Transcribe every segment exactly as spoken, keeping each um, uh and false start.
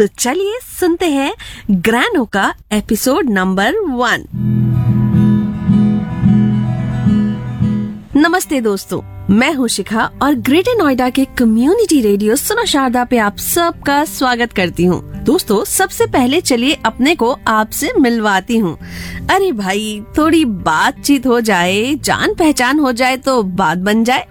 तो चलिए सुनते हैं ग्रैनो का एपिसोड नंबर वन। नमस्ते दोस्तों, मैं हूँ शिखा और ग्रेटर नोएडा के कम्युनिटी रेडियो सुनो शारदा पे आप सबका स्वागत करती हूँ। दोस्तों, सबसे पहले चलिए अपने को आपसे मिलवाती हूँ। अरे भाई, थोड़ी बातचीत हो जाए, जान पहचान हो जाए तो बात बन जाए।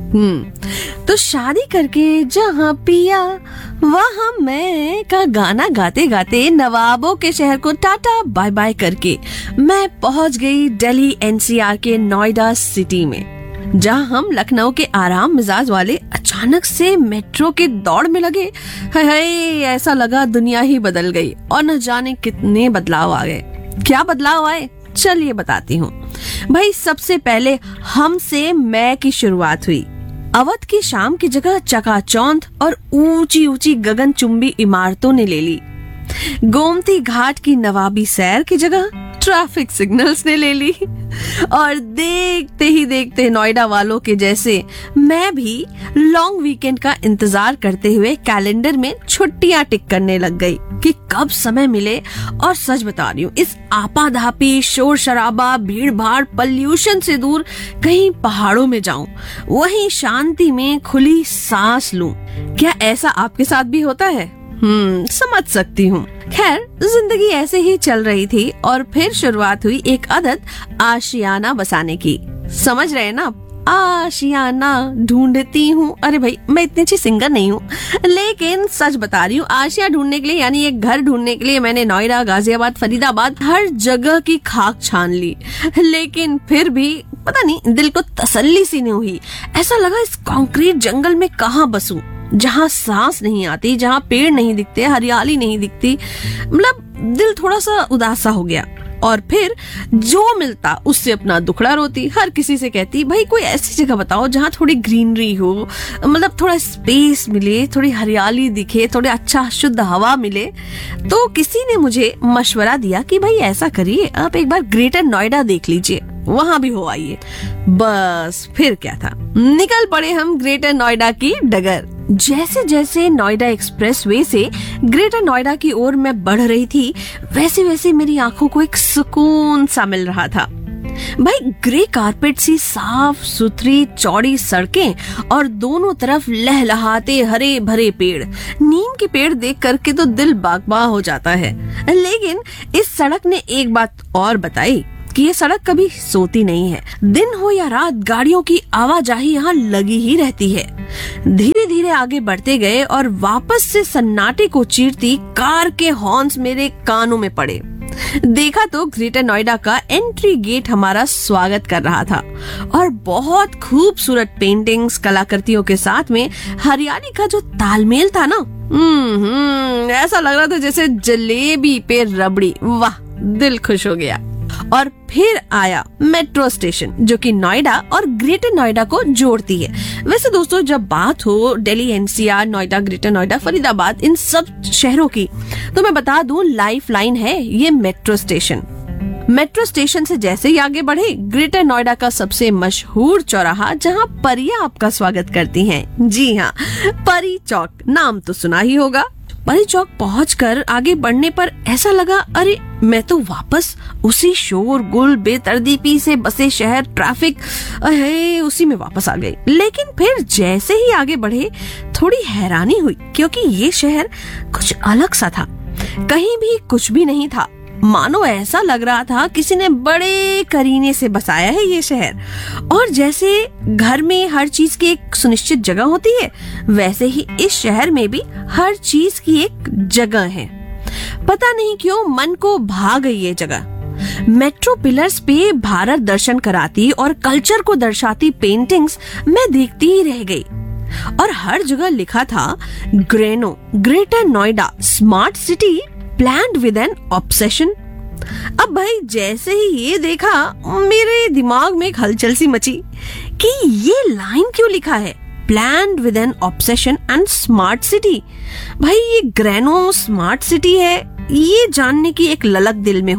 हम्म तो शादी करके जहाँ पिया वहाँ मैं का गाना गाते गाते नवाबों के शहर को टाटा बाय बाय करके मैं पहुँच गई दिल्ली एनसीआर के नोएडा सिटी में, जहाँ हम लखनऊ के आराम मिजाज वाले अचानक से मेट्रो के दौड़ में लगे। हाय हाय, ऐसा लगा दुनिया ही बदल गई और न जाने कितने बदलाव आ गए। क्या बदलाव आए, चलिए बताती हूँ। भाई, सबसे पहले हमसे मैं की शुरुआत हुई। अवध की शाम की जगह चकाचौंध और ऊंची ऊंची गगनचुंबी इमारतों ने ले ली। गोमती घाट की नवाबी सैर की जगह ट्रैफिक सिग्नल्स ने ले ली। और देखते ही देखते नोएडा वालों के जैसे मैं भी लॉन्ग वीकेंड का इंतजार करते हुए कैलेंडर में छुट्टियां टिक करने लग गई कि कब समय मिले। और सच बता रही हूँ, इस आपाधापी शोर शराबा भीड़ भाड़ पॉल्यूशन से दूर कहीं पहाड़ों में जाऊं, वहीं शांति में खुली सांस लूं। क्या ऐसा आपके साथ भी होता है? हम्म समझ सकती हूँ। खैर, जिंदगी ऐसे ही चल रही थी और फिर शुरुआत हुई एक आदत आशियाना बसाने की। समझ रहे ना, आशियाना ढूंढती हूँ। अरे भाई, मैं इतनी अच्छी सिंगर नहीं हूँ, लेकिन सच बता रही हूँ, आशिया ढूंढने के लिए यानी एक घर ढूंढने के लिए मैंने नोएडा, गाजियाबाद, फरीदाबाद हर जगह की खाक छान ली। लेकिन फिर भी पता नहीं, दिल को तसल्ली सी नहीं हुई। ऐसा लगा इस कंक्रीट जंगल में कहाँ बसूं, जहाँ सांस नहीं आती, जहाँ पेड़ नहीं दिखते, हरियाली नहीं दिखती। मतलब दिल थोड़ा सा उदास सा हो गया। और फिर जो मिलता उससे अपना दुखड़ा रोती। हर किसी से कहती, भाई कोई ऐसी जगह बताओ जहाँ थोड़ी ग्रीनरी हो, मतलब थोड़ा स्पेस मिले, थोड़ी हरियाली दिखे, थोड़ी अच्छा शुद्ध हवा मिले। तो किसी ने मुझे मशवरा दिया कि भाई ऐसा करिए, आप एक बार ग्रेटर नोएडा देख लीजिए, वहां भी हो आइए। बस फिर क्या था, निकल पड़े हम ग्रेटर नोएडा की डगर। जैसे जैसे नोएडा एक्सप्रेसवे से ग्रेटर नोएडा की ओर मैं बढ़ रही थी, वैसे वैसे मेरी आंखों को एक सुकून सा मिल रहा था। भाई, ग्रे कारपेट सी साफ सुथरी चौड़ी सड़कें और दोनों तरफ लहलहाते हरे भरे पेड़। नीम के पेड़ देख करके तो दिल बागबाग हो जाता है। लेकिन इस सड़क ने एक बात और बताई कि ये सड़क कभी सोती नहीं है। दिन हो या रात, गाड़ियों की आवाजाही यहाँ लगी ही रहती है। धीरे धीरे आगे बढ़ते गए और वापस से सन्नाटे को चीरती कार के हॉर्न्स मेरे कानों में पड़े। देखा तो ग्रेटर नोएडा का एंट्री गेट हमारा स्वागत कर रहा था और बहुत खूबसूरत पेंटिंग्स, कलाकृतियों के साथ में हरियाली का जो तालमेल था ना, हम्म ऐसा लग रहा था जैसे जलेबी पे रबड़ी। वाह, दिल खुश हो गया। और फिर आया मेट्रो स्टेशन, जो कि नोएडा और ग्रेटर नोएडा को जोड़ती है। वैसे दोस्तों, जब बात हो दिल्ली एनसीआर, नोएडा, ग्रेटर नोएडा, फरीदाबाद, इन सब शहरों की, तो मैं बता दूं, लाइफ लाइन है ये मेट्रो स्टेशन। मेट्रो स्टेशन से जैसे ही आगे बढ़े, ग्रेटर नोएडा का सबसे मशहूर चौराहा, जहां परियां आपका स्वागत करती हैं। जी हाँ, परी चौक, नाम तो सुना ही होगा। परी चौक पहुंचकर आगे बढ़ने पर ऐसा लगा, अरे मैं तो वापस उसी शोर गुल बेतरतीबी से बसे शहर, ट्रैफिक, अरे उसी में वापस आ गई। लेकिन फिर जैसे ही आगे बढ़े, थोड़ी हैरानी हुई, क्योंकि ये शहर कुछ अलग सा था। कहीं भी कुछ भी नहीं था, मानो ऐसा लग रहा था किसी ने बड़े करीने से बसाया है ये शहर। और जैसे घर में हर चीज की एक सुनिश्चित जगह होती है, वैसे ही इस शहर में भी हर चीज की एक जगह है। पता नहीं क्यों मन को भा गई ये जगह। मेट्रो पिलर्स पे भारत दर्शन कराती और कल्चर को दर्शाती पेंटिंग्स मैं देखती ही रह गई। और हर जगह लिखा था, Greno, greater Noida, smart city planned with N obsession. अब भाई, जैसे ही ये देखा, मेरे दिमाग में एक हलचल सी मची कि ये लाइन क्यों लिखा है, planned with N obsession and smart city. भाई, ये ग्रेनो स्मार्ट सिटी है, ये जानने की एक ललक दिल में हुई।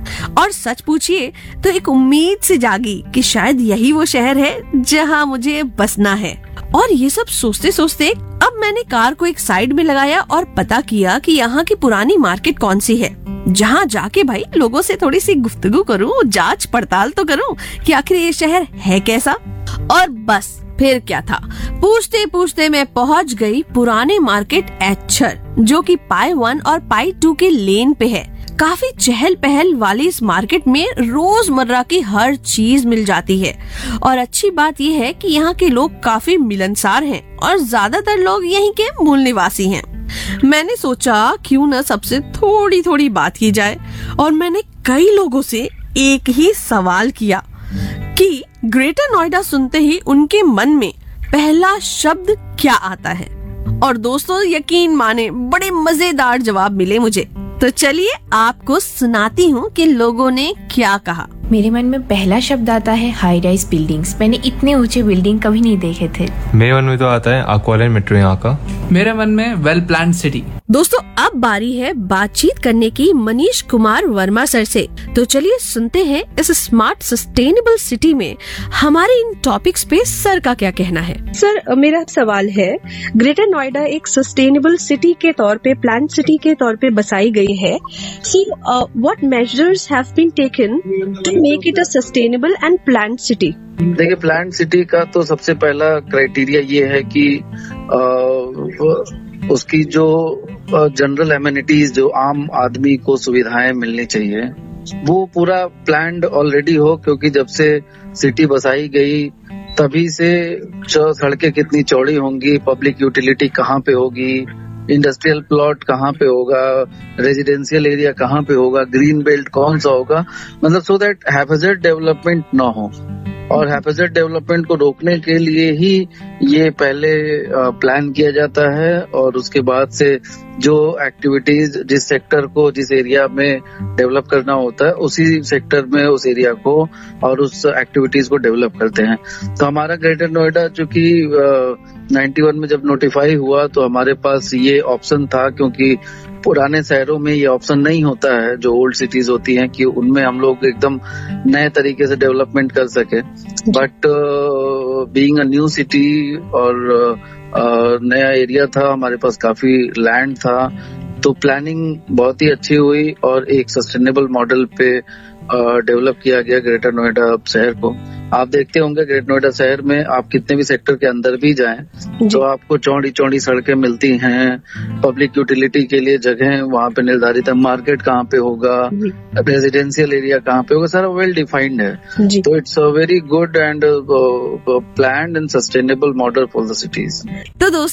और सच पूछिए तो एक उम्मीद से जागी कि शायद यही वो शहर है जहाँ मुझे बसना है। और ये सब सोचते सोचते अब मैंने कार को एक साइड में लगाया और पता किया कि यहाँ की पुरानी मार्केट कौन सी है, जहाँ जाके भाई लोगों से थोड़ी सी गुफ्तगू करूं, जांच पड़ताल तो करूं कि आखिर ये शहर है कैसा। और बस फिर क्या था, पूछते पूछते मैं पहुंच गई पुराने मार्केट एच्छर, जो कि पाई वन और पाई टू के लेन पे है। काफी चहल पहल वाली इस मार्केट में रोजमर्रा की हर चीज मिल जाती है और अच्छी बात यह है कि यहाँ के लोग काफी मिलनसार हैं और ज्यादातर लोग यहीं के मूल निवासी हैं। मैंने सोचा क्यों न सबसे थोड़ी थोड़ी बात की जाए और मैंने कई लोगों से एक ही सवाल किया कि ग्रेटर नोएडा सुनते ही उनके मन में पहला शब्द क्या आता है। और दोस्तों यकीन माने बड़े मजेदार जवाब मिले मुझे। तो चलिए आपको सुनाती हूँ कि लोगों ने क्या कहा। मेरे मन में पहला शब्द आता है हाई राइज बिल्डिंग्स। मैंने इतने ऊंचे बिल्डिंग कभी नहीं देखे थे। मेरे मन में तो आता है एक्वालाइन मेट्रो यहाँ का। मेरे मन में वेल प्लान्ड सिटी। दोस्तों अब बारी है बातचीत करने की मनीष कुमार वर्मा सर से। तो चलिए सुनते हैं इस स्मार्ट सस्टेनेबल सिटी में हमारे इन टॉपिक्स पे सर का क्या कहना है। सर मेरा सवाल है, ग्रेटर नोएडा एक सस्टेनेबल सिटी के तौर पे, प्लान सिटी के तौर पे बसाई गई है। So what measures have been taken to make it a sustainable and plan city? देखिए, प्लान सिटी का तो सबसे पहला क्राइटेरिया ये है कि आ, उसकी जो जनरल एमिनिटीज, जो आम आदमी को सुविधाएं मिलनी चाहिए, वो पूरा प्लान्ड ऑलरेडी हो। क्योंकि जब से सिटी बसाई गई तभी से सड़कें कितनी चौड़ी होंगी, पब्लिक यूटिलिटी कहाँ पे होगी, इंडस्ट्रियल प्लॉट कहाँ पे होगा, रेजिडेंशियल एरिया कहाँ पे होगा, ग्रीन बेल्ट कौन सा होगा, मतलब सो दैट हैफेजर्ड डेवलपमेंट ना हो। और हैफेजर्ड डेवलपमेंट को रोकने के लिए ही ये पहले प्लान किया जाता है और उसके बाद से जो एक्टिविटीज जिस सेक्टर को, जिस एरिया में डेवलप करना होता है, उसी सेक्टर में उस एरिया को और उस एक्टिविटीज को डेवलप करते हैं। तो हमारा ग्रेटर नोएडा चूंकि नाइन्टी वन में जब नोटिफाई हुआ तो हमारे पास ये ऑप्शन था, क्योंकि पुराने शहरों में ये ऑप्शन नहीं होता है, जो ओल्ड सिटीज होती हैं, कि उनमें हम लोग एकदम नए तरीके से डेवलपमेंट कर सके। But being a new city और uh, नया एरिया था, हमारे पास काफी लैंड था, तो प्लानिंग बहुत ही अच्छी हुई और एक सस्टेनेबल मॉडल पे डेवलप uh, किया गया ग्रेटर नोएडा शहर को। आप देखते होंगे ग्रेटर नोएडा शहर में आप कितने भी सेक्टर के अंदर भी जाएं तो आपको चौड़ी चौड़ी सड़कें मिलती हैं, पब्लिक यूटिलिटी के लिए जगह वहाँ पे निर्धारित है, मार्केट कहाँ पे होगा, रेजिडेंशियल एरिया कहाँ पे होगा, सारा वेल डिफाइंड है। तो it's a very good and planned and sustainable model for the cities. तो दोस्तों